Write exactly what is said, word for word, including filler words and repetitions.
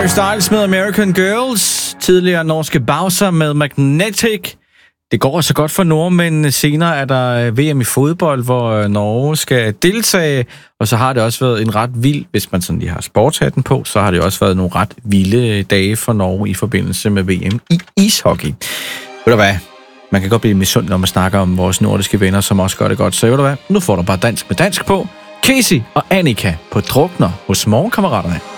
Harry Styles med American Girls. Tidligere norske Bowser med Magnetic. Det går så godt for nordmændene. Senere er der V M i fodbold, hvor Norge skal deltage. Og så har det også været en ret vild, hvis man sådan lige har sportshatten på, så har det også været nogle ret vilde dage for Norge i forbindelse med V M i ishockey. Ved du hvad? Man kan godt blive misundelig, når man snakker om vores nordiske venner, som også gør det godt. Så ved du hvad? Nu får du bare dansk med dansk på. Casey og Annika på Drukner hos Morgenkammeraterne.